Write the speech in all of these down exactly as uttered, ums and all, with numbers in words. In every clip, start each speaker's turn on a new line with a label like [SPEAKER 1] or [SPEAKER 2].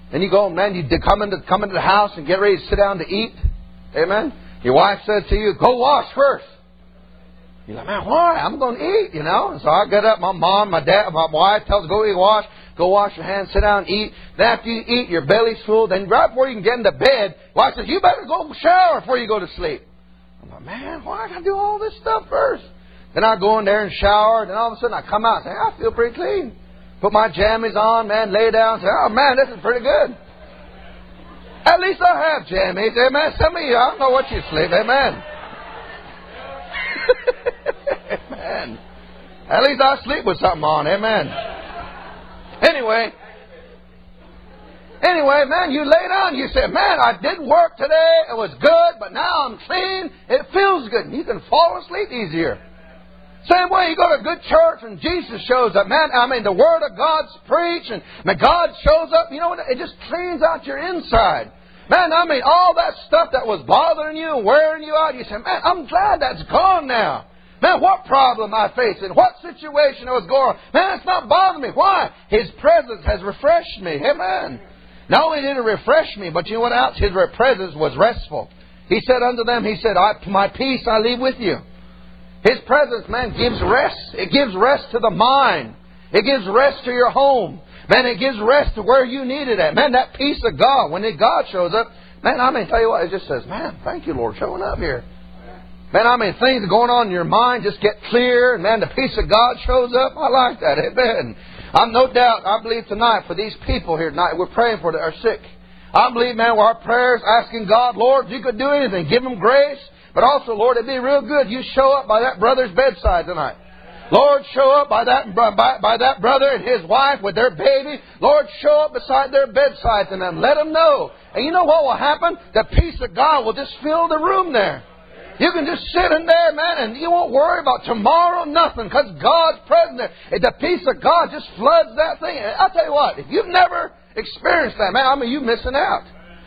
[SPEAKER 1] Then you go, man, you come into, come into the house and get ready to sit down to eat. Amen. Your wife says to you, go wash first. You're like, man, why? I'm going to eat, you know. And so I get up, my mom, my dad, my wife tells me, go eat, wash. Go wash your hands, sit down, eat. Then after you eat, your belly's full. Then right before you can get into bed, wife says, you better go shower before you go to sleep. I'm like, man, why I got to do all this stuff first? Then I go in there and shower. Then all of a sudden I come out and say, I feel pretty clean. Put my jammies on, man, lay down and say, oh, man, this is pretty good. At least I have jammies, amen. Some of you, I don't know what you sleep, amen. Amen. At least I sleep with something on, amen. Anyway, anyway, man, you lay down, you say, man, I did work today, it was good, but now I'm clean, it feels good. And you can fall asleep easier. Same way, you go to a good church and Jesus shows up. Man, I mean, the Word of God's preached and man, God shows up. You know what? It just cleans out your inside. Man, I mean, all that stuff that was bothering you and wearing you out, you say, man, I'm glad that's gone now. Man, what problem I faced in, what situation I was going on. Man, it's not bothering me. Why? His presence has refreshed me. Amen. Not only did it refresh me, but you know what else? His presence was restful. He said unto them, He said, I, my peace I leave with you. His presence, man, gives rest. It gives rest to the mind. It gives rest to your home. Man, it gives rest to where you need it at. Man, that peace of God, when God shows up, man, I mean, tell you what, it just says, man, thank you, Lord, showing up here. Man, I mean, things going on in your mind just get clear. And man, the peace of God shows up. I like that. Amen. I'm no doubt, I believe tonight for these people here tonight, we're praying for that are sick. I believe, man, with our prayers, asking God, Lord, you could do anything. Give them grace. But also, Lord, it'd be real good you show up by that brother's bedside tonight. Lord, show up by that by, by that brother and his wife with their baby. Lord, show up beside their bedside to them. Let them know. And you know what will happen? The peace of God will just fill the room there. You can just sit in there, man, and you won't worry about tomorrow, nothing, because God's present there. And the peace of God just floods that thing. And I'll tell you what, if you've never experienced that, man, I mean, you're missing out.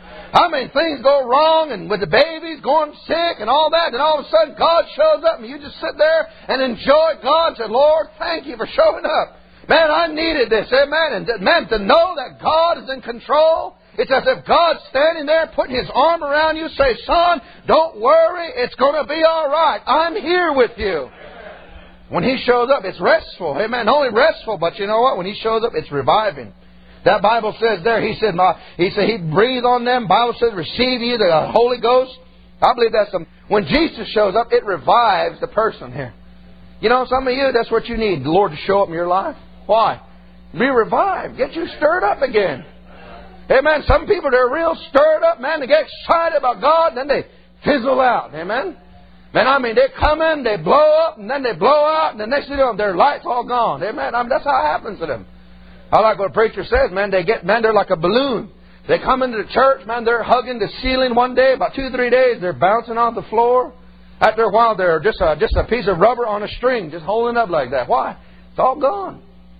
[SPEAKER 1] I mean, things go wrong, and with the babies going sick and all that, and all of a sudden God shows up, and you just sit there and enjoy God and say, Lord, thank you for showing up. Man, I needed this, amen. And man, to know that God is in control, it's as if God's standing there putting His arm around you, say, son, don't worry, it's going to be all right. I'm here with you. When He shows up, it's restful, amen. Not only restful, but you know what? When He shows up, it's reviving. That Bible says there, He said, my, He said He breathed on them. Bible says, receive ye the Holy Ghost. I believe that's some. When Jesus shows up, it revives the person here. You know, some of you, that's what you need, the Lord to show up in your life. Why? Be revived. Get you stirred up again. Amen. Some people, they're real stirred up, man. They get excited about God, and then they fizzle out. Amen. Man, I mean, they come in, they blow up, and then they blow out, and the next thing you know, their light's all gone. Amen. I mean, that's how it happens to them. I like what a preacher says, man. They get, man, they're like a balloon. They come into the church, man. They're hugging the ceiling one day. About two, three days, they're bouncing off the floor. After a while, they're just a, just a piece of rubber on a string, just holding up like that. Why? It's all gone.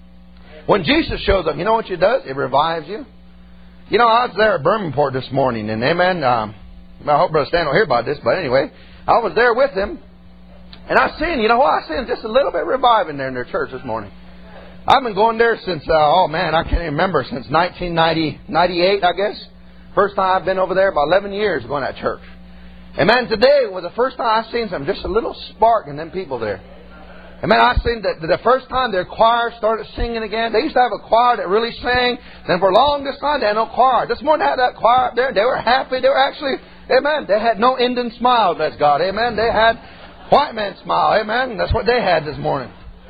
[SPEAKER 1] When Jesus shows up, you know what it does? It revives you. You know, I was there at Birmingham this morning, and amen. Um, I hope Brother Stan will hear about this, but anyway, I was there with him, and I seen, you know what? I seen just a little bit reviving there in their church this morning. I've been going there since, uh, oh man, I can't even remember, since nineteen ninety-eight, I guess. First time I've been over there, about eleven years going to that church. And man, today was the first time I've seen some, just a little spark in them people there. And man, I seen that the first time their choir started singing again. They used to have a choir that really sang. Then for long this time, they had no choir. This morning they had that choir up there. They were happy. They were actually, amen, they had no Indian smile, bless God, amen. They had white man smile, amen. That's what they had this morning.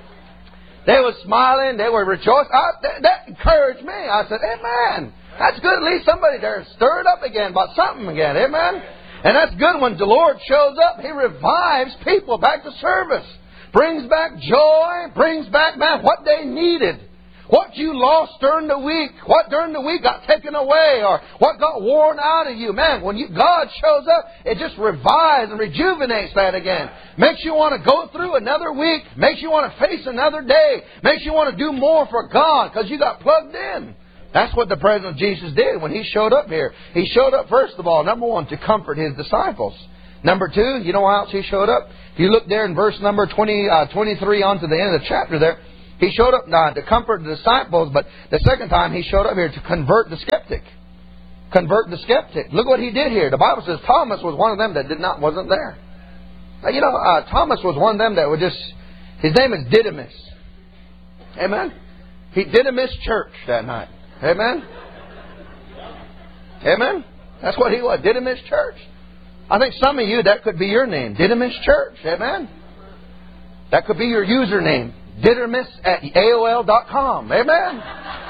[SPEAKER 1] They were smiling. They were rejoicing. I, that, that encouraged me. I said, amen. That's good. At least somebody there stirred up again about something again. Amen. And that's good when the Lord shows up. He revives people back to service. Brings back joy. Brings back, man, what they needed. What you lost during the week. What during the week got taken away. Or what got worn out of you. Man, when you, God shows up, it just revives and rejuvenates that again. Makes you want to go through another week. Makes you want to face another day. Makes you want to do more for God because you got plugged in. That's what the presence of Jesus did when He showed up here. He showed up, first of all, number one, to comfort His disciples. Number two, you know how else He showed up? If you look there in verse number twenty, uh, twenty-three on to the end of the chapter there, He showed up not to comfort the disciples, but the second time He showed up here to convert the skeptic. convert the skeptic. Look what he did here. The Bible says Thomas was one of them that did not wasn't there. Now, you know, uh, Thomas was one of them that would just, his name is Didymus. Amen? He Didymus church that night. Amen? Amen? That's what he was, Didymus church. I think some of you, that could be your name, Didymus church. Amen? That could be your username, Didymus at A O L dot com. Amen?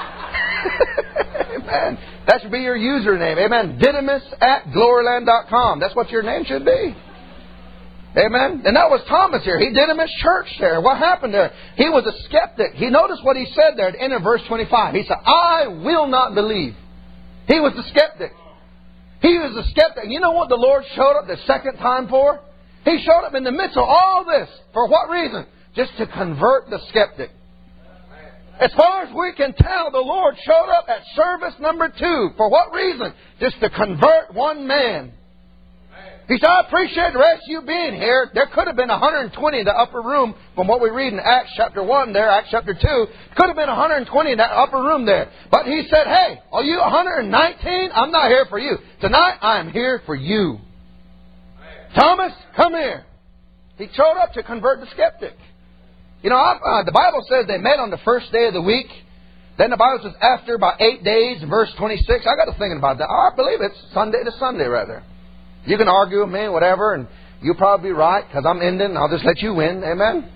[SPEAKER 1] Amen. That should be your username. Amen. Didymus at Gloryland dot com. That's what your name should be. Amen. And that was Thomas here. He Didymus church there. What happened there? He was a skeptic. He noticed what he said there at the end of verse twenty-five. He said, I will not believe. He was the skeptic. He was a skeptic. You know what the Lord showed up the second time for? He showed up in the midst of all this. For what reason? Just to convert the skeptic. As far as we can tell, the Lord showed up at service number two. For what reason? Just to convert one man. He said, I appreciate the rest of you being here. There could have been one hundred twenty in the upper room from what we read in Acts chapter one there, Acts chapter two. Could have been one hundred twenty in that upper room there. But he said, hey, are you one hundred nineteen? I'm not here for you. Tonight, I am here for you. Thomas, come here. He showed up to convert the skeptic. You know, uh, the Bible says they met on the first day of the week. Then the Bible says after about eight days, verse twenty-six. I got to thinking about that. Oh, I believe it's Sunday to Sunday right there. You can argue with me, whatever, and you'll probably be right because I'm Indian and I'll just let you win. Amen?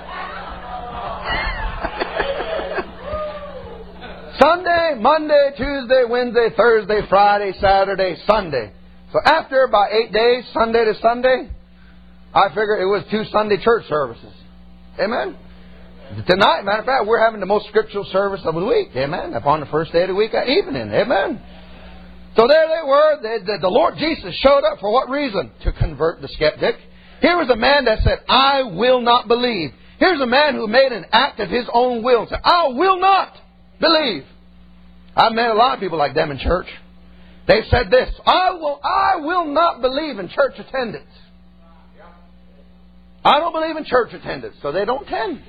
[SPEAKER 1] Sunday, Monday, Tuesday, Wednesday, Thursday, Friday, Saturday, Sunday. So after about eight days, Sunday to Sunday, I figure it was two Sunday church services. Amen? Tonight, matter of fact, we're having the most scriptural service of the week. Amen? Upon the first day of the week at evening. Amen? So there they were. They, the, the Lord Jesus showed up for what reason? To convert the skeptic. Here was a man that said, I will not believe. Here's a man who made an act of his own will and said, I will not believe. I've met a lot of people like them in church. They've said this, I will, I will not believe in church attendance. I don't believe in church attendance, so they don't attend.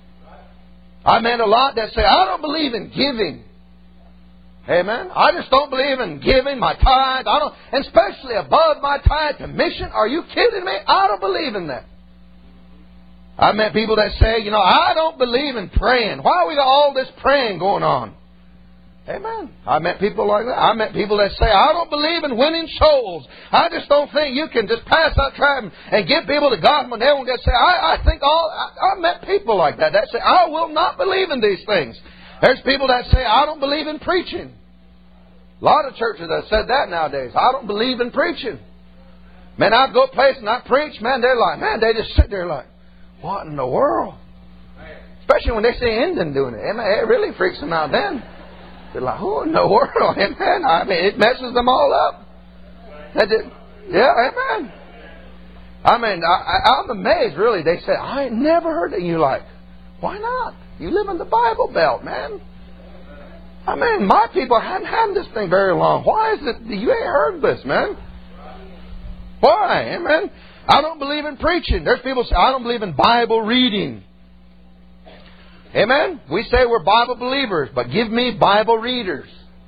[SPEAKER 1] I met a lot that say, I don't believe in giving. Amen. I just don't believe in giving my tithe. I don't, and especially above my tithe to mission. Are you kidding me? I don't believe in that. I met people that say, you know, I don't believe in praying. Why we got all this praying going on? Amen. I met people like that. I met people that say, I don't believe in winning souls. I just don't think you can just pass out trying and give people the gospel and they won't get saved. I, I think all, I, I met people like that that say, I will not believe in these things. There's people that say, I don't believe in preaching. A lot of churches have said that nowadays. I don't believe in preaching. Man, I go place and I preach, man, they're like, man, they just sit there like, what in the world? Especially when they see Indian doing it. Amen. It really freaks them out then. They're like, who in the world? Amen. I mean, it messes them all up. That's it. Yeah, amen. I mean, I, I, I'm amazed, really. They say, I ain't never heard that. You're like, why not? You live in the Bible Belt, man. I mean, my people hadn't had this thing very long. Why is it that you ain't heard this, man? Why? Amen. I don't believe in preaching. There's people say, I don't believe in Bible reading. Amen. We say we're Bible believers, but give me Bible readers.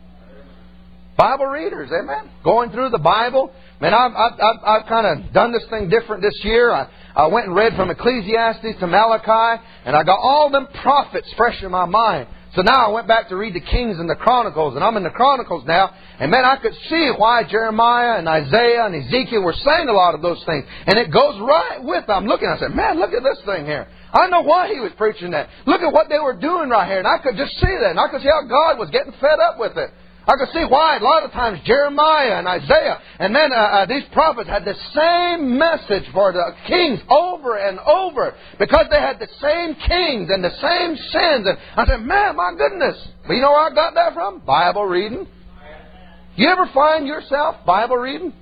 [SPEAKER 1] Bible readers, amen. Going through the Bible. Man, I've, I've, I've, I've kind of done this thing different this year. I, I went and read from Ecclesiastes to Malachi, and I got all them prophets fresh in my mind. So now I went back to read the Kings and the Chronicles, and I'm in the Chronicles now. And man, I could see why Jeremiah and Isaiah and Ezekiel were saying a lot of those things. And it goes right with them. I'm looking, I said, man, look at this thing here. I know why he was preaching that. Look at what they were doing right here. And I could just see that. And I could see how God was getting fed up with it. I could see why a lot of times Jeremiah and Isaiah and then uh, uh, these prophets had the same message for the kings over and over because they had the same kings and the same sins. And I said, man, my goodness. But you know where I got that from? Bible reading. You ever find yourself Bible reading?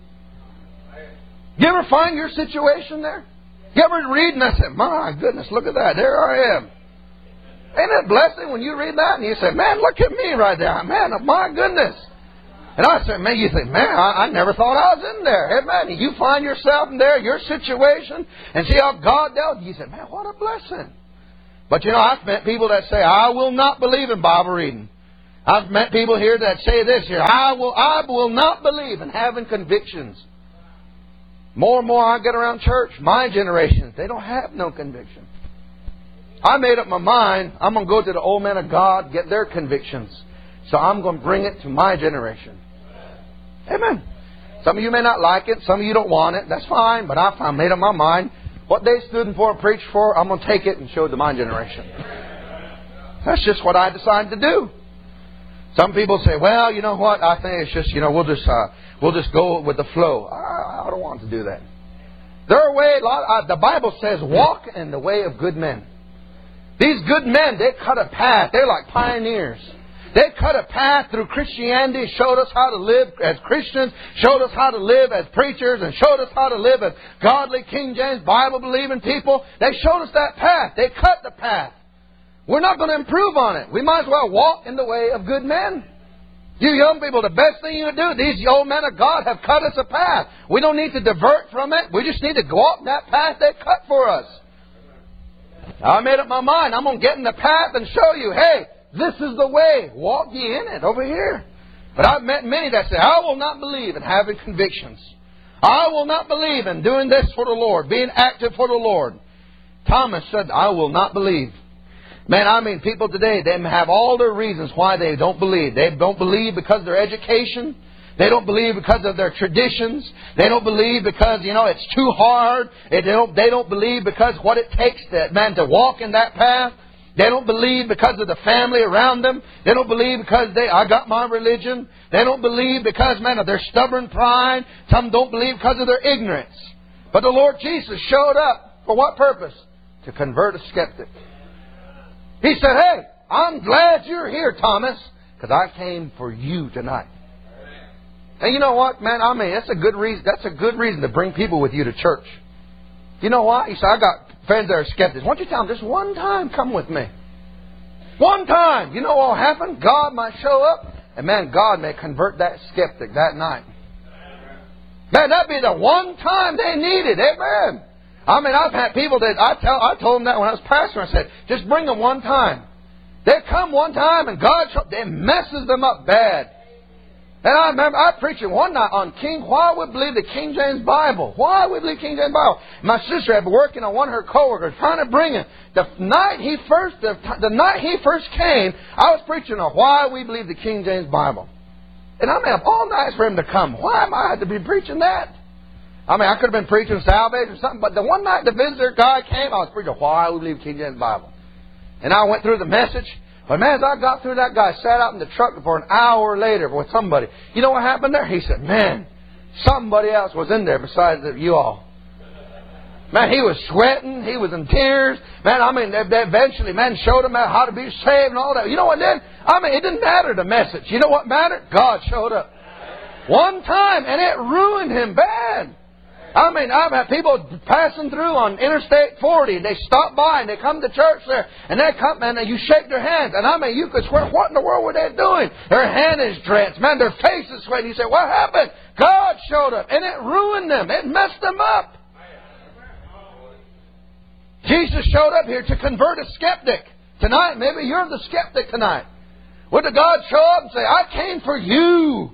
[SPEAKER 1] You ever find your situation there? You ever read and I said, my goodness, look at that. There I am. Ain't it a blessing when you read that and you say, man, look at me right there. Man, my goodness. And I said, man, you think, man, I, I never thought I was in there. Hey, man, you find yourself in there, your situation, and see how God dealt. You said, man, what a blessing. But you know, I've met people that say, I will not believe in Bible reading. I've met people here that say this here, I will, I will not believe in having convictions. More and more I get around church, my generation, they don't have no conviction. I made up my mind, I'm going to go to the old men of God, get their convictions. So I'm going to bring it to my generation. Amen. Some of you may not like it, some of you don't want it, that's fine, but I've made up my mind. What they stood for and preached for, I'm going to take it and show it to my generation. That's just what I decided to do. Some people say, well, you know what, I think it's just, you know, we'll just uh, we'll just go with the flow. I, I don't want to do that. There are ways, uh, the Bible says, walk in the way of good men. These good men, they cut a path. They're like pioneers. They cut a path through Christianity, showed us how to live as Christians, showed us how to live as preachers, and showed us how to live as godly King James Bible-believing people. They showed us that path. They cut the path. We're not going to improve on it. We might as well walk in the way of good men. You young people, the best thing you can do, these old men of God have cut us a path. We don't need to divert from it. We just need to walk that path they cut for us. I made up my mind. I'm going to get in the path and show you, hey, this is the way. Walk ye in it over here. But I've met many that say, I will not believe in having convictions. I will not believe in doing this for the Lord, being active for the Lord. Thomas said, I will not believe. Man, I mean, people today, they have all their reasons why they don't believe. They don't believe because of their education. They don't believe because of their traditions. They don't believe because, you know, it's too hard. They don't, they don't believe because what it takes, to, man, to walk in that path. They don't believe because of the family around them. They don't believe because they, I got my religion. They don't believe because, man, of their stubborn pride. Some don't believe because of their ignorance. But the Lord Jesus showed up. For what purpose? To convert a skeptic. He said, hey, I'm glad you're here, Thomas, because I came for you tonight. And you know what, man? I mean, that's a good reason. That's a good reason to bring people with you to church. You know why? He said, I got friends that are skeptics. Why don't you tell them just one time, come with me? One time. You know what will happen? God might show up, and man, God may convert that skeptic that night. Man, that'd be the one time they needed. Amen. I mean, I've had people that I tell. I told them that when I was pastor. I said, just bring them one time. They come one time, and God they messes them up bad. And I remember I preached one night on King. Why we believe the King James Bible? Why we believe King James Bible? My sister had been working on one of her coworkers, trying to bring him. The night he first, the, the night he first came, I was preaching on why we believe the King James Bible. And I mean, all nights for him to come. Why am I had to be preaching that? I mean, I could have been preaching salvation or something, but the one night the visitor guy came, I was preaching why we believe King James Bible. And I went through the message. But man, as I got through that guy, sat out in the truck for an hour later with somebody. You know what happened there? He said, man, somebody else was in there besides you all. Man, he was sweating. He was in tears. Man, I mean, they, they eventually, man, showed him how to be saved and all that. You know what then? I mean, it didn't matter the message. You know what mattered? God showed up. One time, and it ruined him bad. I mean, I've had people passing through on Interstate forty. They stop by and they come to church there. And they come and you shake their hands. And I mean, you could swear, what in the world were they doing? Their hand is drenched. Man, their face is sweating. You say, what happened? God showed up. And it ruined them. It messed them up. Jesus showed up here to convert a skeptic. Tonight, maybe you're the skeptic tonight. Would God show up and say, I came for you.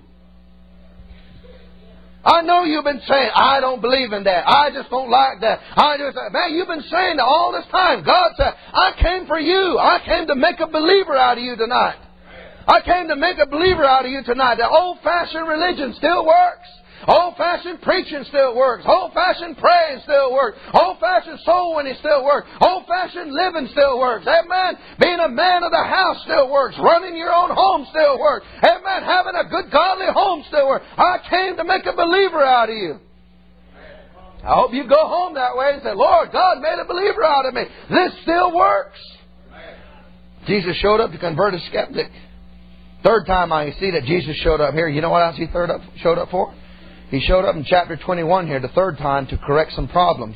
[SPEAKER 1] I know you've been saying, I don't believe in that. I just don't like that. I just, man, you've been saying that all this time. God said, I came for you. I came to make a believer out of you tonight. I came to make a believer out of you tonight. The old-fashioned religion still works. Old-fashioned preaching still works. Old-fashioned praying still works. Old-fashioned soul winning still works. Old-fashioned living still works. Amen. Being a man of the house still works. Running your own home still works. Amen. Having a good godly home still works. I came to make a believer out of you. I hope you go home that way and say, Lord, God made a believer out of me. This still works. Jesus showed up to convert a skeptic. Third time I see that Jesus showed up here. You know what else he third up, showed up for? He showed up in chapter twenty-one here, the third time, to correct some problems.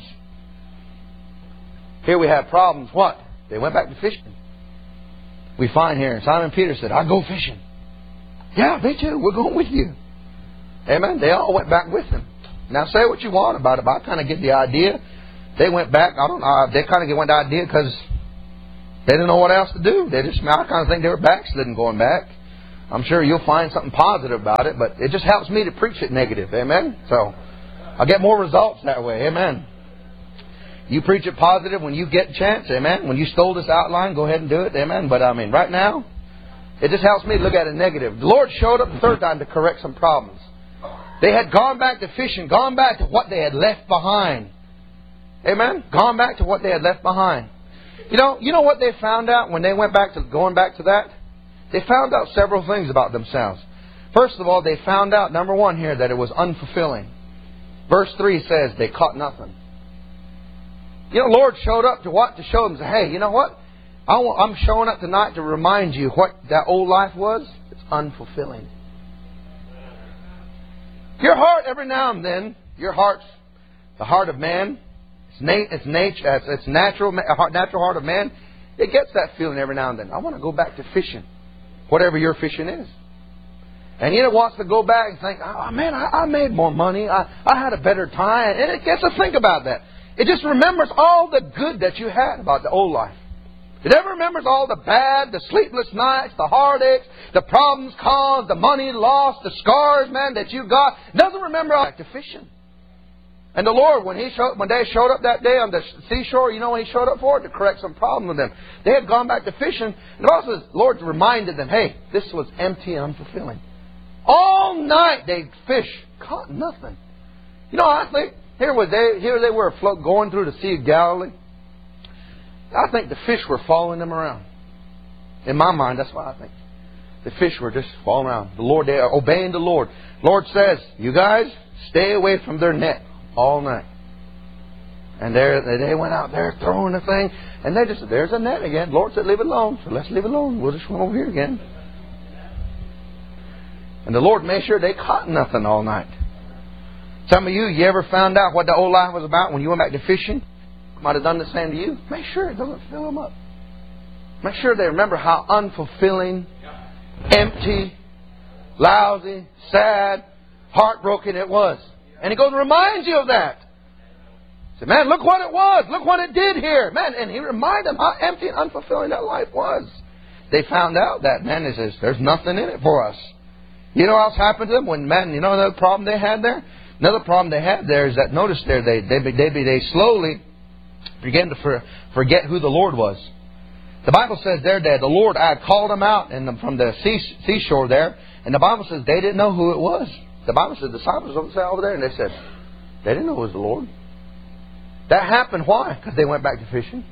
[SPEAKER 1] Here we have problems. What? They went back to fishing. We find here, Simon Peter said, I'll go fishing. Yeah, me too. We're going with you. Amen. They all went back with him. Now say what you want about it, but I kind of get the idea. They went back, I don't know, they kind of get the idea because they didn't know what else to do. They just, I kind of think they were backslidden going back. I'm sure you'll find something positive about it, but it just helps me to preach it negative. Amen? So, I'll get more results that way. Amen. You preach it positive when you get a chance. Amen. When you stole this outline, go ahead and do it. Amen. But I mean, right now, it just helps me to look at it negative. The Lord showed up the third time to correct some problems. They had gone back to fishing, gone back to what they had left behind. Amen. Gone back to what they had left behind. You know, you know what they found out when they went back to going back to that? They found out several things about themselves. First of all, they found out, number one here, that it was unfulfilling. Verse three says they caught nothing. You know, the Lord showed up to what? To show them, hey, you know what? I want, I'm showing up tonight to remind you what that old life was. It's unfulfilling. Your heart, every now and then, your heart's the heart of man. It's, na- it's nature. It's, it's natural, natural heart of man. It gets that feeling every now and then. I want to go back to fishing. Whatever your fishing is. And you know, wants to go back and think, oh man, I, I made more money. I, I had a better time. And it gets to think about that. It just remembers all the good that you had about the old life. It never remembers all the bad, the sleepless nights, the heartaches, the problems caused, the money lost, the scars, man, that you got. It doesn't remember all back to fishing. And the Lord, when He showed, when they showed up that day on the seashore, you know what He showed up for? To correct some problem with them. They had gone back to fishing. And the Bible says, the Lord reminded them, hey, this was empty and unfulfilling. All night they fished, caught nothing. You know, I think, here, was they, here they were afloat, going through the Sea of Galilee. I think the fish were following them around. In my mind, that's what I think. The fish were just following around. The Lord, they are obeying the Lord. Lord says, you guys, stay away from their net all night. And there they went out there throwing the thing. And they just said, there's a net again. Lord said, leave it alone. So let's leave it alone. We'll just swim over here again. And the Lord made sure they caught nothing all night. Some of you, you ever found out what the old life was about when you went back to fishing? Might have done the same to you. Make sure it doesn't fill them up. Make sure they remember how unfulfilling, empty, lousy, sad, heartbroken it was. And He goes and reminds you of that. He said, man, look what it was. Look what it did here. Man, and He reminded them how empty and unfulfilling that life was. They found out that, man, He says, there's nothing in it for us. You know what else happened to them? When, man, you know another problem they had there? Another problem they had there is that, notice there, they, they, they, they slowly began to for, forget who the Lord was. The Bible says there that the Lord had called them out in the, from the sea, seashore there. And the Bible says they didn't know who it was. The Bible says the disciples over there, and they said, they didn't know it was the Lord. That happened, why? Because they went back to fishing.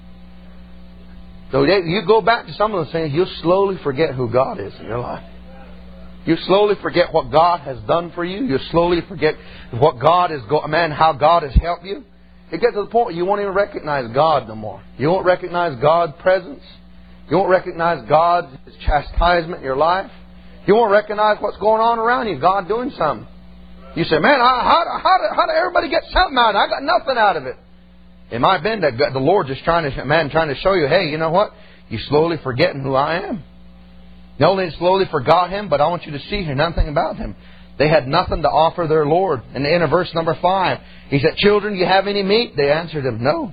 [SPEAKER 1] So they, you go back to some of those things, you'll slowly forget who God is in your life. You slowly forget what God has done for you. You slowly forget what God is, go- man, how God has helped you. It gets to the point where you won't even recognize God no more. You won't recognize God's presence. You won't recognize God's chastisement in your life. You won't recognize what's going on around you. God doing something. You say, man, how, how, how, did, how did everybody get something out of it? I got nothing out of it. It might have been that the Lord just trying to, man, trying to show you, hey, you know what? You're slowly forgetting who I am. You only slowly forgot Him, but I want you to see here nothing about Him. They had nothing to offer their Lord. In the end of verse number five, He said, children, do you have any meat? They answered Him, no.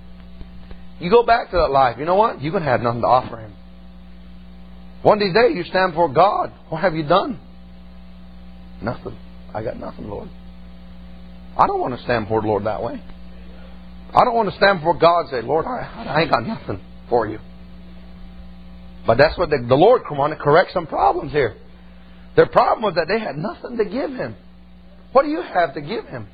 [SPEAKER 1] You go back to that life. You know what? You're going to have nothing to offer Him. One of these days, you stand before God. What have you done? Nothing. I got nothing, Lord. I don't want to stand before the Lord that way. I don't want to stand before God and say, Lord, I, I ain't got nothing for you. But that's what the, the Lord wanted to correct some problems here. Their problem was that they had nothing to give Him. What do you have to give Him?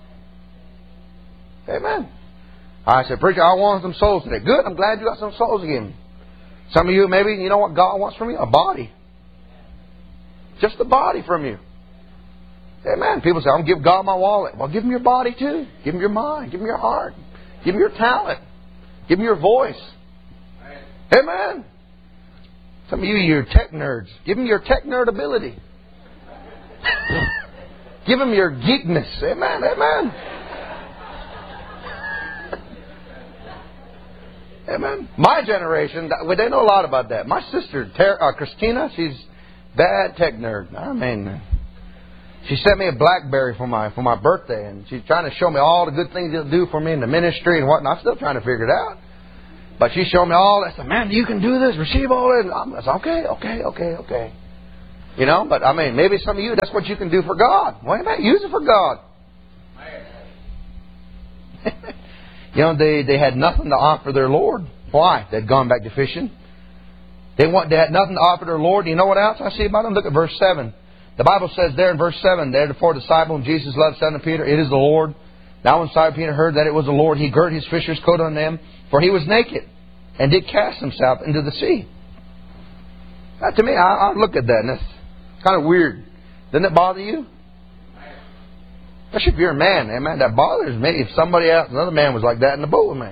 [SPEAKER 1] Amen. I said, preacher, I want some souls today. Good, I'm glad you got some souls to give me. Some of you, maybe, you know what God wants from you? A body. Just a body from you. Amen. People say, I'll give God my wallet. Well, give Him your body too. Give Him your mind. Give Him your heart. Give Him your talent. Give Him your voice. Amen. Some of you, you're tech nerds. Give Him your tech nerd ability. Give Him your geekness. Amen. Amen. Amen. My generation, they know a lot about that. My sister, uh, Christina, she's bad tech nerd. I mean, she sent me a BlackBerry for my for my birthday, and she's trying to show me all the good things He'll do for me in the ministry and whatnot. I'm still trying to figure it out. But she showed me all that. I said, man, you can do this, receive all that. I said, okay, okay, okay, okay. You know, but I mean, maybe some of you, that's what you can do for God. Wait a minute, use it for God. You know, they, they had nothing to offer their Lord. Why? They'd gone back to fishing. They want, they had nothing to offer their Lord. You know what else I see about them? Look at verse seven. The Bible says there in verse seven, there the four disciples, Jesus loved Simon Peter, it is the Lord. Now when Simon Peter heard that it was the Lord, he girt his fisher's coat on them, for he was naked, and did cast himself into the sea. Now, to me, I, I look at that, and it's kind of weird. Doesn't it bother you? Especially if you're a man, amen. That bothers me. If somebody else, another man was like that in the boat with me.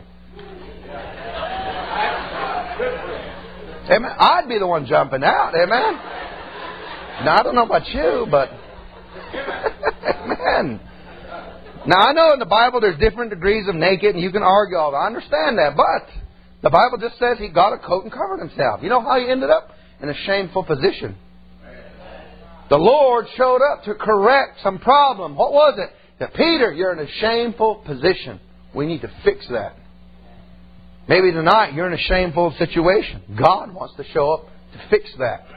[SPEAKER 1] Amen. I'd be the one jumping out, amen. Now, I don't know about you, but amen. Now, I know in the Bible there's different degrees of naked, and you can argue all that. I understand that, but the Bible just says he got a coat and covered himself. You know how he ended up? In a shameful position. The Lord showed up to correct some problem. What was it? That Peter, you're in a shameful position. We need to fix that. Maybe tonight you're in a shameful situation. God wants to show up to fix that.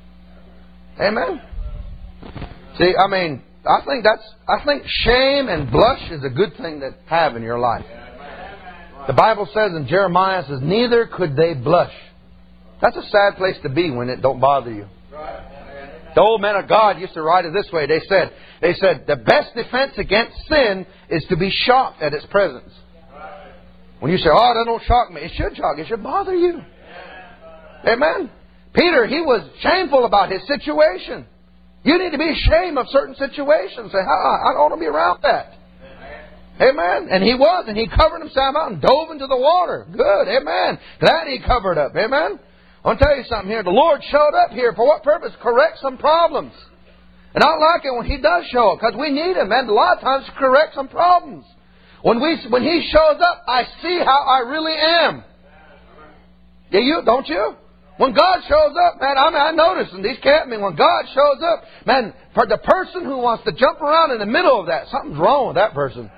[SPEAKER 1] Amen. See, I mean, I think that's I think shame and blush is a good thing to have in your life. The Bible says in Jeremiah, it says, neither could they blush. That's a sad place to be when it don't bother you. The old men of God used to write it this way. They said, they said, the best defense against sin is to be shocked at its presence. When you say, oh, that don't shock me. It should shock. It should bother you. Amen. Peter, he was shameful about his situation. You need to be ashamed of certain situations. Say, ah, I don't want to be around that. Amen. And he was. And he covered himself out and dove into the water. Good. Amen. Glad he covered up. Amen. I want to tell you something here. The Lord showed up here for what purpose? Correct some problems. And I like it when He does show up because we need Him, man. A lot of times to correct some problems. When we when He shows up, I see how I really am. Yeah, you don't you? When God shows up, man, I mean, I notice in these camp meetings, when God shows up, man, for the person who wants to jump around in the middle of that, something's wrong with that person.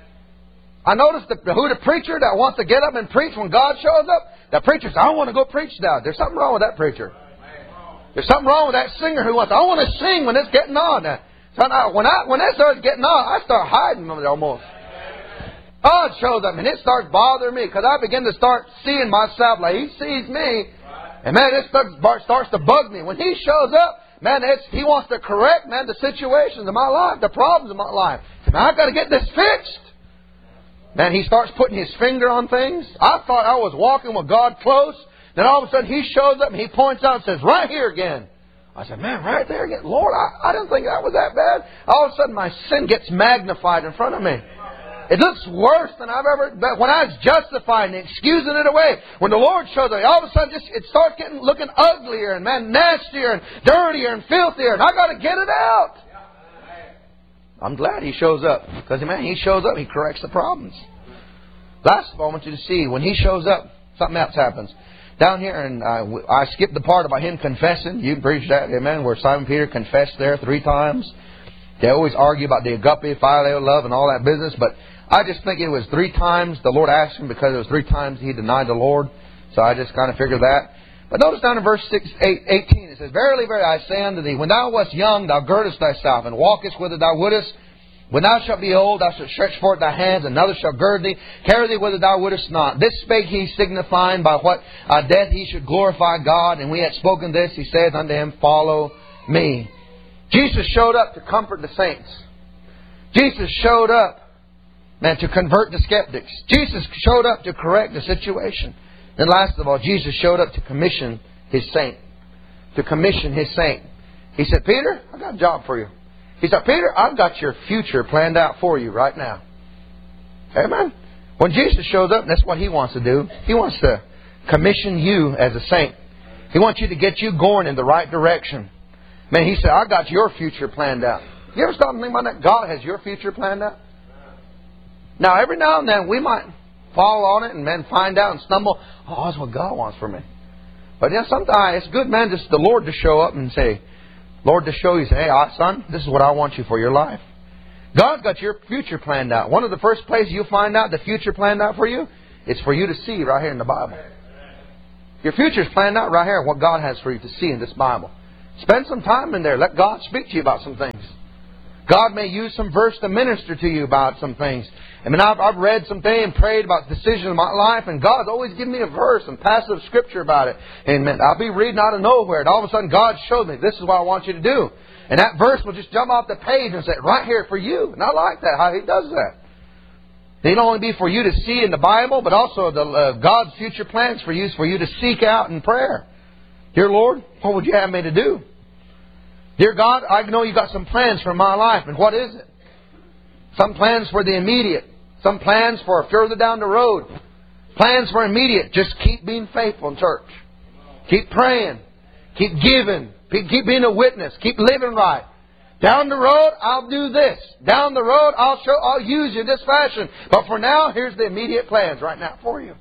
[SPEAKER 1] I noticed the, who the preacher that wants to get up and preach when God shows up, the preacher says, I want to go preach now. There's something wrong with that preacher. There's something wrong with that singer who wants, I want to sing when it's getting on. Now, so I, when I when that starts getting on, I start hiding from it almost. God shows up and it starts bothering me because I begin to start seeing myself like He sees me. And man, it starts, starts to bug me. When He shows up, man, it's, He wants to correct, man, the situations in my life, the problems in my life. So, man, I've got to get this fixed. Man, He starts putting His finger on things. I thought I was walking with God close. Then all of a sudden He shows up and He points out and says, right here again. I said, man, right there again. Lord, I, I didn't think that was that bad. All of a sudden my sin gets magnified in front of me. It looks worse than I've ever... But when I was justifying and excusing it away, when the Lord shows up, all of a sudden just, it starts getting looking uglier and, man, nastier and dirtier and filthier. And I got to get it out. I'm glad He shows up. Because, man, He shows up, He corrects the problems. Last of all, I want you to see, when He shows up, something else happens. Down here, and uh, I skipped the part about Him confessing. You can preach that, amen, where Simon Peter confessed there three times. They always argue about the agape, phileo love, and all that business. But I just think it was three times the Lord asked him because it was three times he denied the Lord. So I just kind of figured that. But notice down in verse six, eight, eighteen, it says, Verily, verily, I say unto thee, when thou wast young, thou girdest thyself, and walkest whither thou wouldest. When thou shalt be old, thou shalt stretch forth thy hands, and another shall gird thee, carry thee whither thou wouldest not. This spake he, signifying by what uh, death he should glorify God. And we had spoken this, he saith unto him, Follow me. Jesus showed up to comfort the saints. Jesus showed up, man, to convert the skeptics. Jesus showed up to correct the situation. And last of all, Jesus showed up to commission His saint. To commission His saint. He said, Peter, I got a job for you. He said, Peter, I've got your future planned out for you right now. Amen. When Jesus shows up, that's what He wants to do. He wants to commission you as a saint. He wants you to get you going in the right direction. Man, He said, I've got your future planned out. You ever stop and think about that? God has your future planned out. Now, every now and then we might fall on it and then find out and stumble. Oh, that's what God wants for me. But then sometimes it's good, man, just the Lord to show up and say, Lord, to show you, say, hey, son, this is what I want you for your life. God's got your future planned out. One of the first places you'll find out the future planned out for you is for you to see right here in the Bible. Your future's planned out right here, what God has for you to see in this Bible. Spend some time in there. Let God speak to you about some things. God may use some verse to minister to you about some things. I mean, I've, I've read some things and prayed about decisions in my life, and God's always given me a verse and passage of Scripture about it. And I'll be reading out of nowhere, and all of a sudden God showed me, this is what I want you to do. And that verse will just jump off the page and say, right here for you. And I like that, how He does that. It will only be for you to see in the Bible, but also the uh, God's future plans for you is for you to seek out in prayer. Dear Lord, what would you have me to do? Dear God, I know you got some plans for my life, and what is it? Some plans for the immediate. Some plans for further down the road. Plans for immediate. Just keep being faithful in church. Keep praying. Keep giving. Keep being a witness. Keep living right. Down the road, I'll do this. Down the road, I'll show, I'll use you in this fashion. But for now, here's the immediate plans right now for you.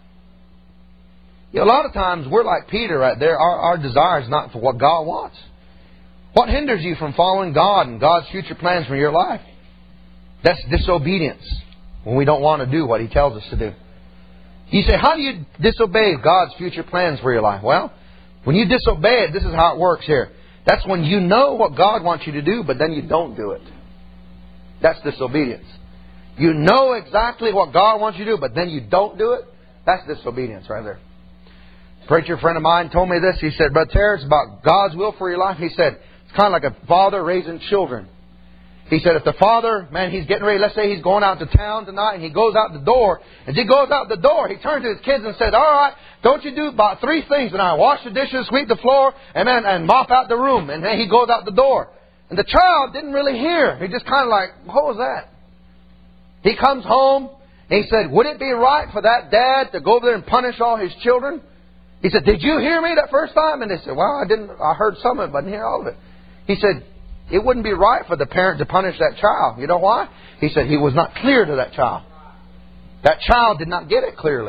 [SPEAKER 1] You know, a lot of times we're like Peter right there. Our, our desire is not for what God wants. What hinders you from following God and God's future plans for your life? That's disobedience. When we don't want to do what He tells us to do. You say, how do you disobey God's future plans for your life? Well, when you disobey it, this is how it works here. That's when you know what God wants you to do, but then you don't do it. That's disobedience. You know exactly what God wants you to do, but then you don't do it. That's disobedience right there. A preacher friend of mine told me this. He said, Brother Terry, it's about God's will for your life. He said, it's kind of like a father raising children. He said, if the father, man, he's getting ready, let's say he's going out to town tonight, and he goes out the door. As he goes out the door, he turns to his kids and said, all right, don't you do about three things tonight. Wash the dishes, sweep the floor, and then and mop out the room. And then he goes out the door. And the child didn't really hear. He just kind of like, what was that? He comes home, and he said, would it be right for that dad to go over there and punish all his children? He said, did you hear me that first time? And they said, well, I didn't. I heard some of it, but I didn't hear all of it. He said, it wouldn't be right for the parent to punish that child. You know why? He said he was not clear to that child. That child did not get it clearly.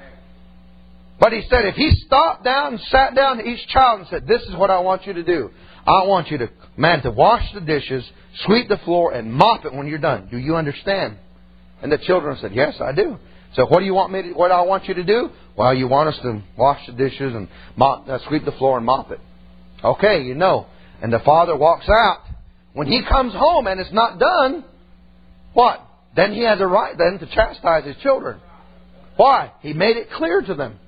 [SPEAKER 1] But he said if he stopped down and sat down to each child and said, this is what I want you to do. I want you to, man, to wash the dishes, sweep the floor, and mop it when you're done. Do you understand? And the children said, yes, I do. So what do you want me to, what I want you to do? Well, you want us to wash the dishes and mop, uh, sweep the floor and mop it. Okay, you know. And the father walks out. When he comes home and it's not done, what? Then he has a right then to chastise his children. Why? He made it clear to them.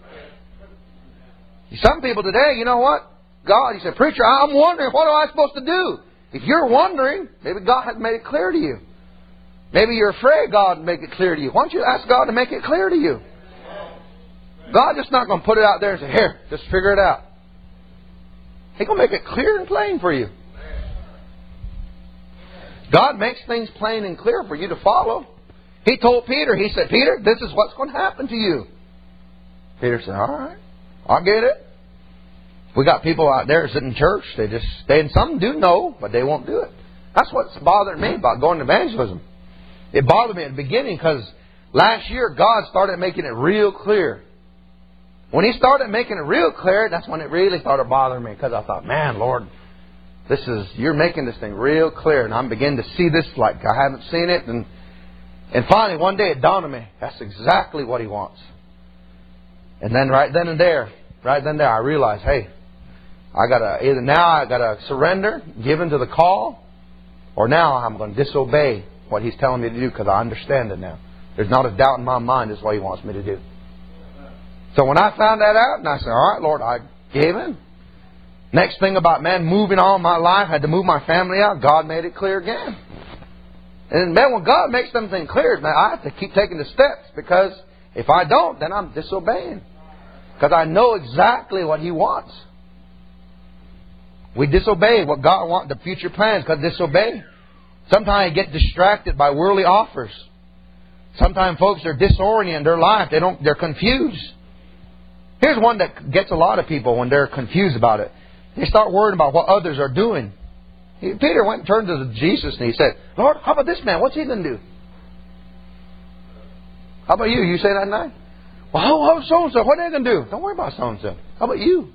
[SPEAKER 1] Some people today, you know what? God, he said, preacher, I'm wondering, what am I supposed to do? If you're wondering, maybe God hasn't made it clear to you. Maybe you're afraid God will make it clear to you. Why don't you ask God to make it clear to you? God's just not going to put it out there and say, here, just figure it out. He's going to make it clear and plain for you. God makes things plain and clear for you to follow. He told Peter, he said, Peter, this is what's going to happen to you. Peter said, all right, I get it. We got people out there sitting in church, they just, they, and some do know, but they won't do it. That's what's bothering me about going to evangelism. It bothered me at the beginning because last year God started making it real clear. When He started making it real clear, that's when it really started bothering me. Because I thought, man, Lord, this is you're making this thing real clear. And I'm beginning to see this like I haven't seen it. And and finally, one day it dawned on me, that's exactly what He wants. And then right then and there, right then and there, I realized, hey, I gotta either now I gotta surrender, give in to the call, or now I'm going to disobey what He's telling me to do because I understand it now. There's not a doubt in my mind this is what He wants me to do. So when I found that out, and I said, all right, Lord, I gave in. Next thing about, man, moving on my life, I had to move my family out. God made it clear again. And man, when God makes something clear, man, I have to keep taking the steps because if I don't, then I'm disobeying. Because I know exactly what He wants. We disobey what God wants, the future plans, because disobey. Sometimes you get distracted by worldly offers. Sometimes folks are disoriented in their life. They don't, they're confused. Here's one that gets a lot of people when they're confused about it. They start worrying about what others are doing. He, Peter went and turned to Jesus and he said, Lord, how about this man? What's he going to do? How about you? You say that tonight? Well, how, how so-and-so? What are they going to do? Don't worry about so-and-so. How about you?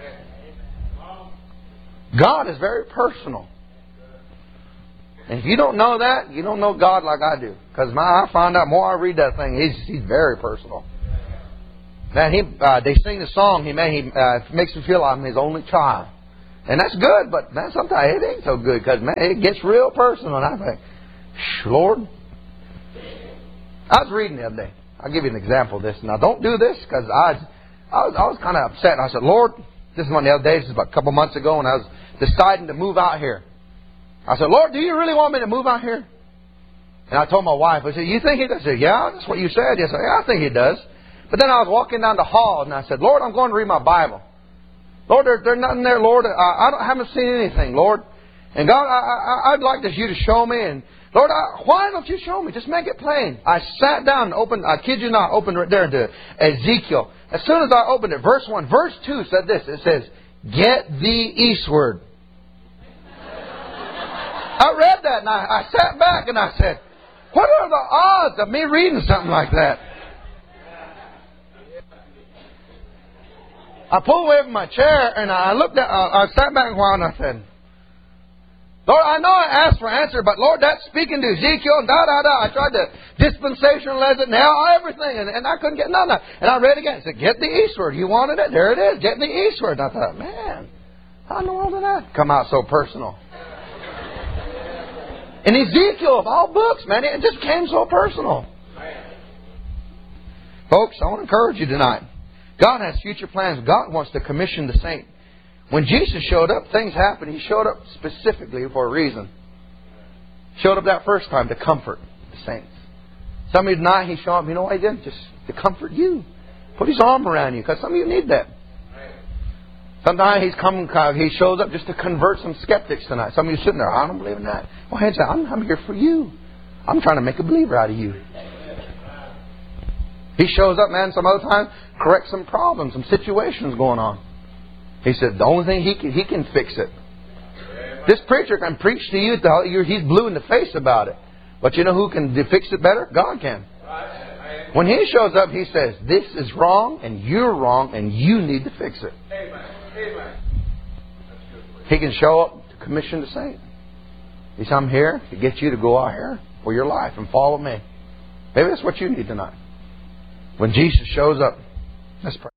[SPEAKER 1] God is very personal. And if you don't know that, you don't know God like I do. Because I find out more I read that thing, He's, he's very personal. Man, he, uh, they sing the song, he, man, he uh, makes me feel like I'm His only child. And that's good, but man, sometimes it ain't so good because, man, it gets real personal. And I think, Lord, I was reading the other day. I'll give you an example of this. Now, don't do this because I was, I was, I was kind of upset. And I said, Lord, this is one of the other days. This is about a couple months ago when I was deciding to move out here. I said, Lord, do you really want me to move out here? And I told my wife, I said, you think he does? I said, yeah, that's what you said. Yes, I said, yeah, I think he does. But then I was walking down the hall and I said, Lord, I'm going to read my Bible. Lord, there, there's nothing there, Lord. I, I, don't, I haven't seen anything, Lord. And God, I, I, I'd like this you to show me. And Lord, I, why don't you show me? Just make it plain. I sat down and opened, I kid you not, opened right there into Ezekiel. As soon as I opened it, verse one, verse two said this. It says, get thee eastward. I read that and I, I sat back and I said, what are the odds of me reading something like that? I pulled away from my chair and I looked at, uh, I sat back a while and I said, Lord, I know I asked for an answer, but Lord, that's speaking to Ezekiel and da da da. I tried to dispensationalize it now, everything, and, and I couldn't get none of that. And I read it again. It said, get the eastward. You wanted it? There it is. Get the eastward. And I thought, man, how in the world did that come out so personal? And Ezekiel, of all books, man, it just came so personal. Folks, I want to encourage you tonight. God has future plans. God wants to commission the saint. When Jesus showed up, things happened. He showed up specifically for a reason. Showed up that first time to comfort the saints. Some of you tonight, He showed up. You know why He did? Just to comfort you. Put His arm around you because some of you need that. Sometimes He's come, He shows up just to convert some skeptics tonight. Some of you sitting there, I don't believe in that. Well, hands down, I'm, I'm here for you. I'm trying to make a believer out of you. He shows up, man, some other time, correct some problems, some situations going on. He said the only thing He can, he can fix it. This preacher can preach to you, he's blue in the face about it. But you know who can fix it better? God can. When He shows up, He says, this is wrong, and you're wrong, and you need to fix it. He can show up to commission the saint. He says, I'm here to get you to go out here for your life and follow me. Maybe that's what you need tonight. When Jesus shows up, let's pray.